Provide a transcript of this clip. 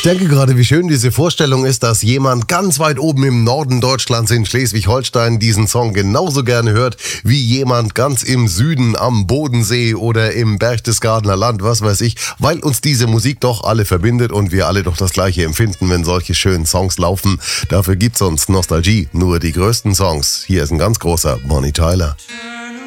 denke gerade, wie schön diese Vorstellung ist, dass jemand ganz weit oben im Norden Deutschlands in Schleswig-Holstein diesen Song genauso gerne hört, wie jemand ganz im Süden am Bodensee oder im Berchtesgadener Land, was weiß ich, weil uns diese Musik doch alle verbindet und wir alle doch das Gleiche empfinden, wenn solche schönen Songs laufen. Dafür gibt's uns Nostalgie, nur die größten Songs. Hier ist ein ganz großer Bonnie Tyler.